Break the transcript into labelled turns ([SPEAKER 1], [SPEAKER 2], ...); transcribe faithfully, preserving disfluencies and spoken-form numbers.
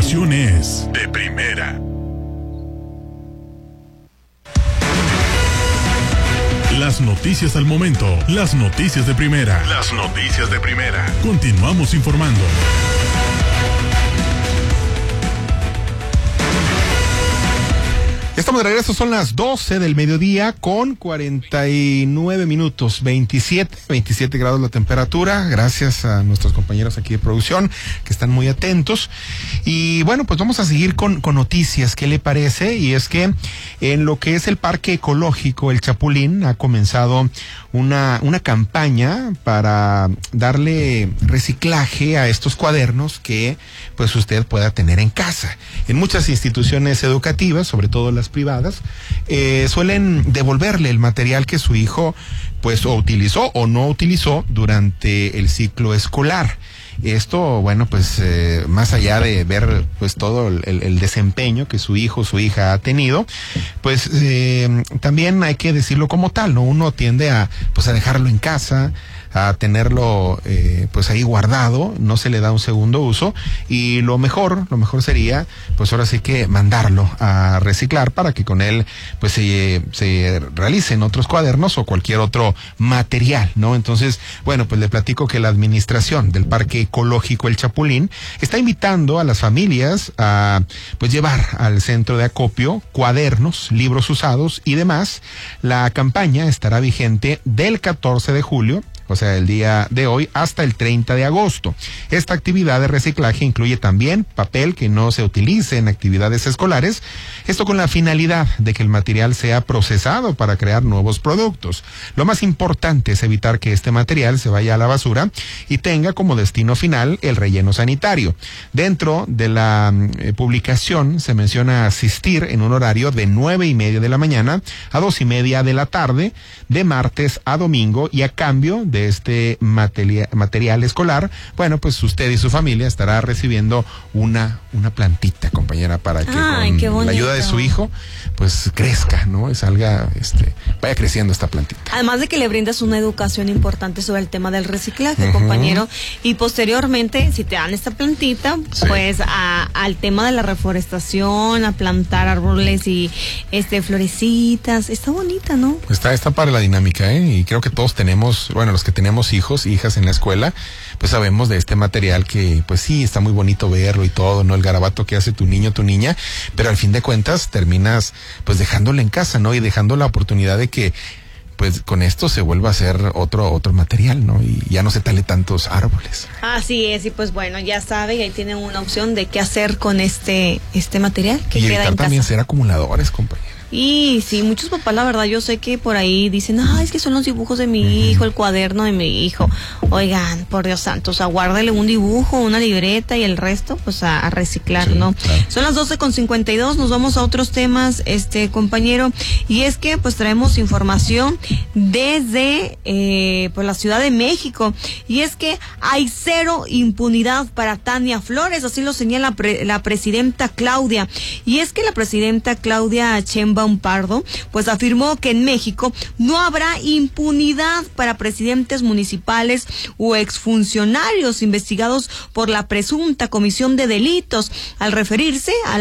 [SPEAKER 1] información es de primera. Las noticias al momento, las noticias de primera. Las noticias de primera. Continuamos informando.
[SPEAKER 2] Estamos de regreso, son las doce del mediodía con cuarenta y nueve minutos, veintisiete, veintisiete grados la temperatura, gracias a nuestros compañeros aquí de producción que están muy atentos. Y bueno, pues vamos a seguir con, con noticias, ¿qué le parece? Y es que en lo que es el Parque Ecológico El Chapulín ha comenzado una, una campaña para darle reciclaje a estos cuadernos que pues usted pueda tener en casa. En muchas instituciones educativas, sobre todo las privadas, eh, suelen devolverle el material que su hijo pues o utilizó o no utilizó durante el ciclo escolar. Esto, bueno, pues eh, más allá de ver pues todo el, el desempeño que su hijo o su hija ha tenido, pues eh, también hay que decirlo como tal, ¿no? Uno tiende a pues a dejarlo en casa, a tenerlo eh, pues ahí guardado, no se le da un segundo uso, y lo mejor, lo mejor sería pues ahora sí que mandarlo a reciclar para que con él pues se, se realicen otros cuadernos o cualquier otro material, ¿no? Entonces, bueno, pues le platico que la administración del Parque Ecológico El Chapulín está invitando a las familias a pues llevar al centro de acopio cuadernos, libros usados y demás. La campaña estará vigente del catorce de julio, o sea, el día de hoy, hasta el treinta de agosto. Esta actividad de reciclaje incluye también papel que no se utilice en actividades escolares, esto con la finalidad de que el material sea procesado para crear nuevos productos. Lo más importante es evitar que este material se vaya a la basura y tenga como destino final el relleno sanitario. Dentro de la eh, publicación se menciona asistir en un horario de nueve y media de la mañana a dos y media de la tarde, de martes a domingo, y a cambio de de este material, material escolar, bueno, pues usted y su familia estará recibiendo una, una plantita, compañera, para que
[SPEAKER 3] Ay,
[SPEAKER 2] con la ayuda de su hijo, pues crezca, ¿no? Salga, este, vaya creciendo esta plantita.
[SPEAKER 3] Además de que le brindas una educación importante sobre el tema del reciclaje, uh-huh. compañero, y posteriormente, si te dan esta plantita, sí. pues a, al tema de la reforestación, a plantar árboles y este florecitas, está bonita, ¿no?
[SPEAKER 2] Está, está para la dinámica, ¿eh? Y creo que todos tenemos, bueno, los que tenemos hijos, hijas en la escuela, pues sabemos de este material que, pues sí, está muy bonito verlo y todo, ¿no? El garabato que hace tu niño, tu niña, pero al fin de cuentas terminas, pues dejándolo en casa, ¿no? Y dejando la oportunidad de que, pues con esto se vuelva a hacer otro otro material, ¿no? Y ya no se tale tantos árboles.
[SPEAKER 3] Así es, y pues bueno, ya sabe, y ahí tienen una opción de qué hacer con este este material que
[SPEAKER 2] y
[SPEAKER 3] queda en casa.
[SPEAKER 2] Y también ser acumuladores, compañero.
[SPEAKER 3] Y sí, muchos papás, la verdad, yo sé que por ahí dicen, ah, es que son los dibujos de mi uh-huh. hijo, el cuaderno de mi hijo. Oigan, por Dios santo, o sea, guárdele un dibujo, una libreta y el resto, pues a, a reciclar, sí, ¿no? Claro. Son las doce con cincuenta y dos, nos vamos a otros temas, este compañero, y es que pues traemos información desde eh, pues la Ciudad de México, y es que hay cero impunidad para Tania Flores, así lo señala pre, la presidenta Claudia, y es que la presidenta Claudia Sheinbaum Pardo, pues afirmó que en México no habrá impunidad para presidentes municipales o exfuncionarios investigados por la presunta comisión de delitos, al referirse a